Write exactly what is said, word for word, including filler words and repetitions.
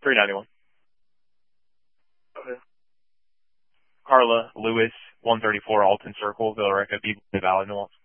three ninety-one. Okay. Carla Lewis, one thirty-four Alton Circle, Villa Rica, Beaver Valley, Milwaukee.